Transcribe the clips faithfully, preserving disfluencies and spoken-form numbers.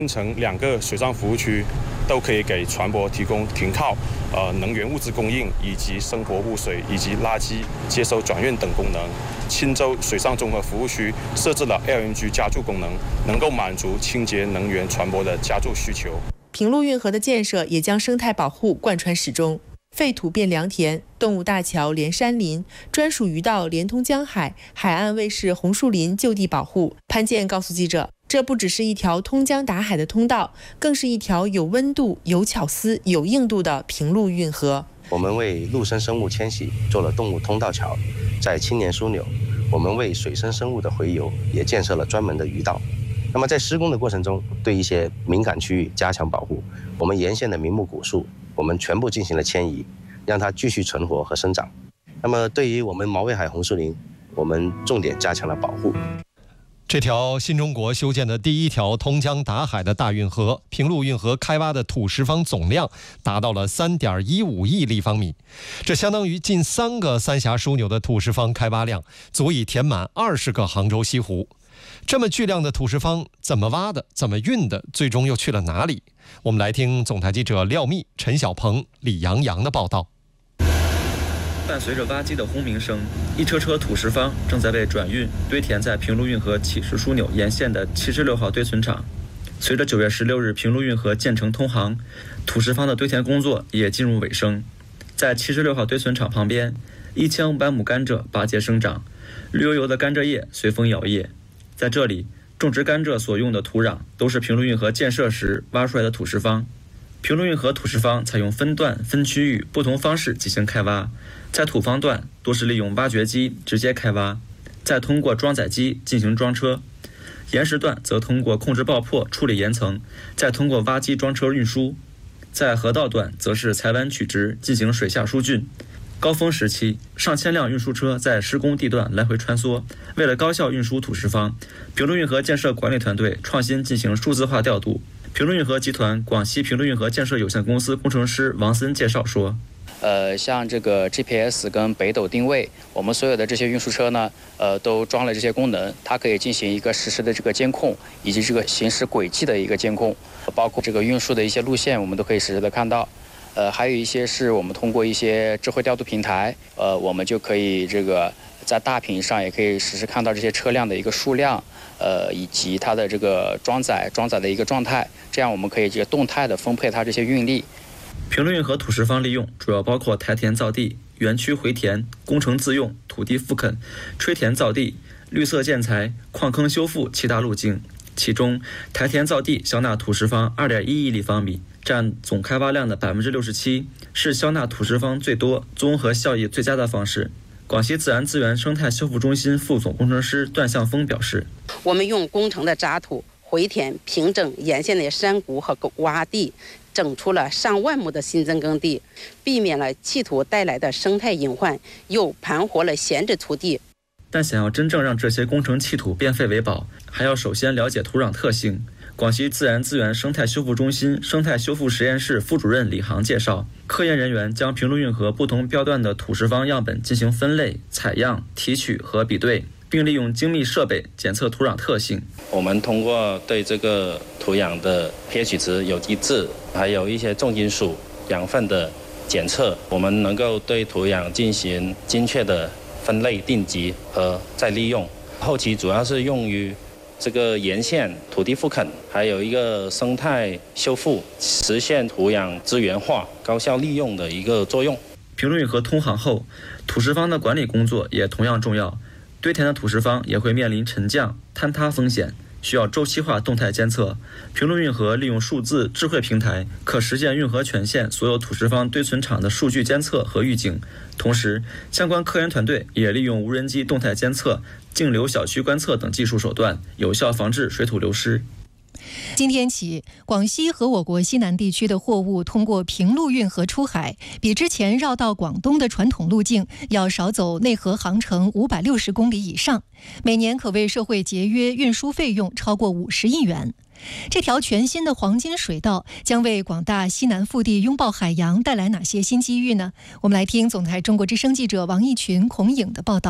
形成两个水上服务区，都可以给船舶提供停靠、呃能源物资供应以及生活污水以及垃圾接收转运等功能。钦州水上综合服务区设置了 L N G 加注功能，能够满足清洁能源船舶的加注需求。 平陆运河的建设也将生态保护贯穿始终。废土变良田，动物大桥连山林，专属鱼道连通江海，海岸卫士红树林就地保护。潘健告诉记者，这不只是一条通江达海的通道，更是一条有温度、有巧思、有硬度的平陆运河。 我们为陆生生物迁徙做了动物通道桥，在青年枢纽，我们为水生生物的洄游也建设了专门的鱼道。那么在施工的过程中，对一些敏感区域加强保护。我们沿线的名木古树，我们全部进行了迁移，让它继续存活和生长。那么对于我们毛尾海红树林，我们重点加强了保护。 这条新中国修建的第一条通江达海的大运河，平陆运河开挖的土石方总量达到了 三点一五亿立方米，这相当于近三个三峡枢纽的土石方开挖量，足以填满二十个杭州西湖。这么巨量的土石方怎么挖的，怎么运的，最终又去了哪里？我们来听总台记者廖密、陈小鹏、李洋洋的报道。 伴随着挖机的轰鸣声，一车车土石方正在被转运堆填在平陆运河起始枢纽沿线的七十六号堆存场。随着九月十六日平陆运河建成通航，土石方的堆填工作也进入尾声。在七十六号堆存场旁边，一千五百亩甘蔗拔节生长，绿油油的甘蔗叶随风摇曳。在这里，种植甘蔗所用的土壤都是平陆运河建设时挖出来的土石方。平陆运河土石方采用分段、分区域不同方式进行开挖，在土方段多是利用挖掘机直接开挖，再通过装载机进行装车；岩石段则通过控制爆破处理岩层，再通过挖机装车运输；在河道段则是采弯取直进行水下疏浚。高峰时期，上千辆运输车在施工地段来回穿梭。为了高效运输土石方，平陆运河建设管理团队创新进行数字化调度。平陆运河集团广西平陆运河建设有限公司工程师王森介绍说， 呃，像这个 G P S 跟北斗定位，我们所有的这些运输车呢，呃，都装了这些功能，它可以进行一个实时的这个监控，以及这个行驶轨迹的一个监控，包括这个运输的一些路线，我们都可以实时的看到。呃，还有一些是我们通过一些智慧调度平台，呃，我们就可以这个在大屏上也可以实时看到这些车辆的一个数量，呃，以及它的这个装载装载的一个状态，这样我们可以这个动态的分配它这些运力。 平陆运河土石方利用主要包括台填造地、园区回填、工程自用、土地复垦、吹填造地、绿色建材、矿坑修复七大路径。其中，台填造地消纳土石方 二点一亿立方米，占总开挖量的 百分之六十七， 是消纳土石方最多、综合效益最佳的方式。广西自然资源生态修复中心副总工程师段向峰表示， 我们用工程的渣土回填平整沿线的山谷和洼地，整出了上万亩的新增耕地，避免了弃土带来的生态隐患，又盘活了闲置土地。 但想要真正让这些工程弃土变废为宝，还要首先了解土壤特性。广西自然资源生态修复中心生态修复实验室副主任李航介绍，科研人员将平陆运河不同标段的土石方样本进行分类、采样、提取和比对，并利用精密设备检测土壤特性。 我们通过对这个土壤的 pH 值、有机质，还有一些重金属、养分的检测，我们能够对土壤进行精确的分类、定级和再利用。后期主要是用于这个沿线土地复垦，还有一个生态修复，实现土壤资源化、高效利用的一个作用。 平陆运河通航后，土石方的管理工作也同样重要。堆填的土石方也会面临沉降、坍塌风险，需要周期化动态监测。平陆运河利用数字智慧平台，可实现运河全线所有土石方堆存场的数据监测和预警。同时，相关科研团队也利用无人机动态监测、径流小区观测等技术手段，有效防治水土流失。 今天起，广西和我国西南地区的货物通过平陆运河出海，比之前绕到广东的传统路径要少走内河航程五百六十公里以上，每年可为社会节约运输费用超过五十亿元。这条全新的黄金水道将为广大西南腹地拥抱海洋带来哪些新机遇呢？我们来听总台中国之声记者王义群、孔颖的报道。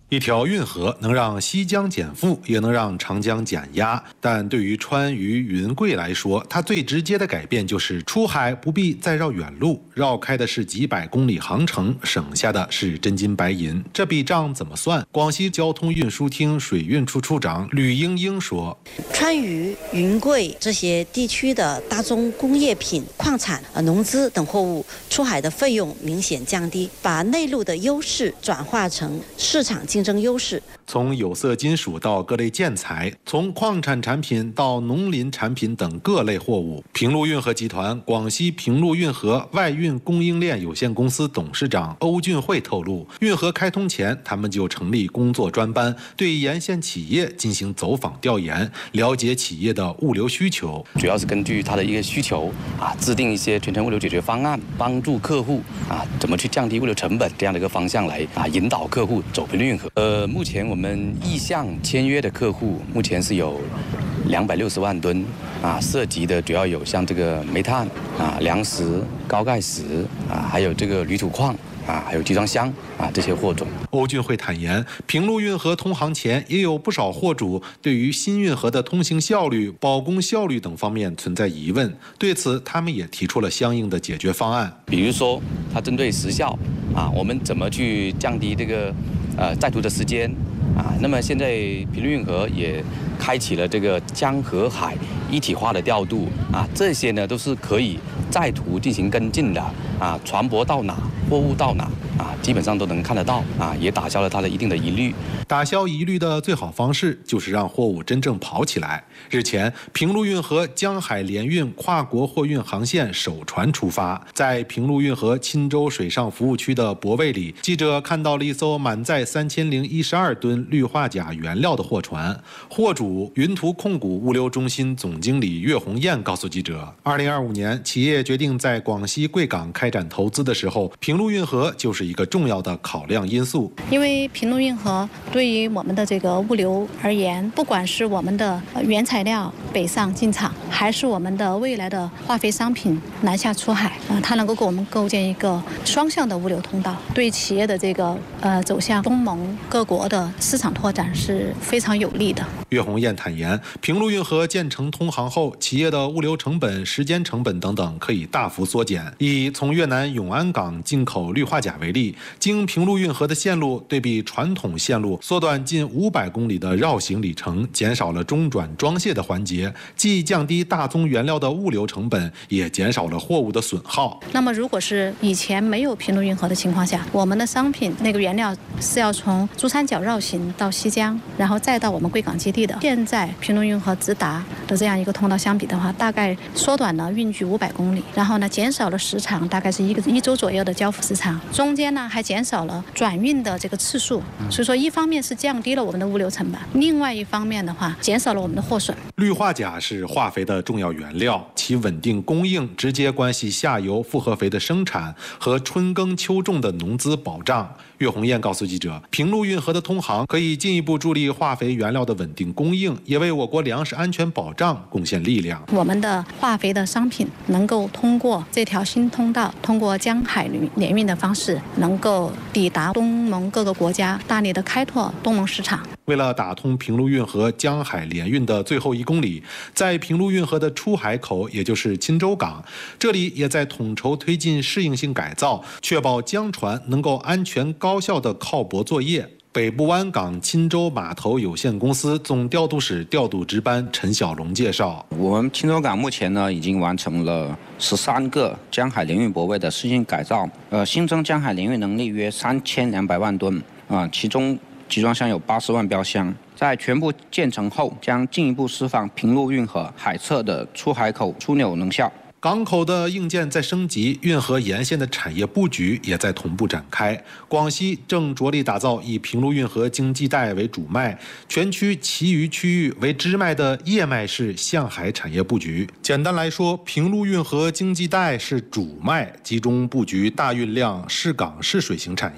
一条运河能让西江减负，也能让长江减压。但对于川渝云贵来说，它最直接的改变就是出海不必再绕远路，绕开的是几百公里航程，省下的是真金白银。这笔账怎么算？广西交通运输厅水运处处长吕英英说：“ 川渝、云贵这些地区的大宗工业品、矿产、农资等货物出海的费用明显降低，把内陆的优势转化成市场竞争优势。 从有色金属到各类建材，从矿产产品到农林产品等各类货物，平陆运河集团广西平陆运河外运供应链有限公司董事长欧俊慧透露，运河开通前，他们就成立工作专班，对沿线企业进行走访调研，了解企业的物流需求， 主要是根据他的一个需求啊，制定一些全程物流解决方案，帮助客户啊怎么去降低物流成本这样的一个方向来啊引导客户走平陆运河。呃，目前我们意向签约的客户目前是有两百六十万吨啊，涉及的主要有像这个煤炭啊、粮食、高钙石啊，还有这个铝土矿啊，还有集装箱啊这些货种。 欧俊慧坦言，平陆运河通航前，也有不少货主对于新运河的通行效率、保供效率等方面存在疑问，对此他们也提出了相应的解决方案。 比如说，它针对时效啊，我们怎么去降低这个呃在途的时间啊？那么现在平陆运河也开启了这个江河海一体化的调度啊，这些呢都是可以在途进行跟进的啊，船舶到哪，货物到哪啊，基本上都能看得到啊，也打消了它的一定的疑虑。 打消疑虑的最好方式就是让货物真正跑起来。日前，平陆运河江海联运跨国货运航线首船出发，在平陆运河钦州水上服务区的泊位里，记者看到了一艘满载三千零一十二吨氯化钾原料的货船。货主云图控股物流中心总经理岳红艳告诉记者，二零二五年企业决定在广西贵港开展投资的时候，平陆运河就是一个重要的考量因素。 因为平陆运河对于我们的这个物流而言，不管是我们的原材料北上进场，还是我们的未来的化肥商品南下出海，啊，它能够给我们构建一个双向的物流通道，对企业的这个呃走向东盟各国的市场拓展是非常有利的。 岳红艳坦言，平陆运河建成通航后，企业的物流成本、时间成本等等可以大幅缩减。以从越南永安港进口氯化钾为例，经平陆运河的线路对比传统线路，缩短近五百公里的绕行里程，减少了中转装卸的环节，既降低大宗原料的物流成本，也减少了货物的损耗。 那么，如果是以前没有平陆运河的情况下，我们的商品那个原料是要从珠三角绕行到西江，然后再到我们贵港基地的。现在平陆运河直达的这样一个通道相比的话，大概缩短了运距五百公里，然后呢，减少了时长，大概是一个一周左右的交付时长，中间呢还减少了转运的这个次数。所以说，一方面是降低了我们的物流成本，另外一方面的话，减少了我们的货损。 氯化钾是化肥的重要原料，其稳定供应直接关系下游复合肥的生产和春耕秋种的农资保障。岳红艳告诉记者，平陆运河的通航可以进一步助力化肥原料的稳定供应，也为我国粮食安全保障贡献力量。 我们的化肥的商品能够通过这条新通道，通过江海联运的方式，能够抵达东盟各个国家，大力的开拓东盟市场。 为了打通平陆运河江海联运的最后一公里，在平陆运河的出海口，也就是钦州港，这里也在统筹推进适应性改造，确保江船能够安全高效的靠泊作业。北部湾港钦州码头有限公司总调度室调度值班陈小龙介绍， 我们钦州港目前呢已经完成了十三个江海联运泊位的适应改造，呃，新增江海联运能力约三千两百万吨啊、呃，其中集装箱有八十万标箱。在全部建成后，将进一步释放平陆运河海侧的出海口枢纽能效。 港口的硬件在升级，运河沿线的产业布局也在同步展开。广西正着力打造以平陆运河经济带为主脉，全区其余区域为支脉的叶脉式向海产业布局。简单来说，平陆运河经济带是主脉，集中布局大运量市港市水型产业。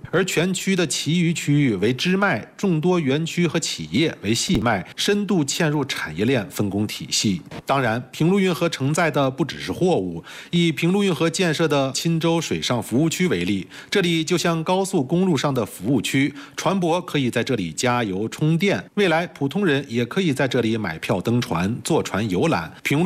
而全区的其余区域为支脉，众多园区和企业为细脉，深度嵌入产业链分工体系。当然，平陆运河承载的不只是货物。以平陆运河建设的钦州水上服务区为例，这里就像高速公路上的服务区，船舶可以在这里加油充电，未来普通人也可以在这里买票登船、坐船游览。平陆